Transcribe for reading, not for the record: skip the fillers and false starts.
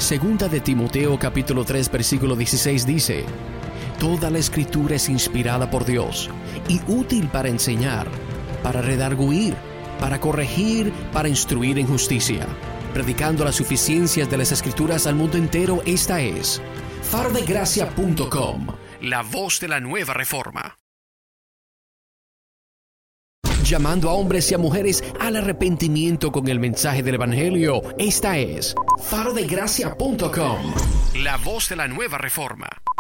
Segunda de Timoteo capítulo 3 versículo 16 dice: Toda la escritura es inspirada por Dios y útil para enseñar, para redarguir, para corregir, para instruir en justicia, predicando las suficiencias de las escrituras al mundo entero. Esta es farodegracia.com, la voz de la nueva reforma. Llamando a hombres y a mujeres al arrepentimiento con el mensaje del Evangelio. Esta es farodegracia.com, la voz de la nueva reforma.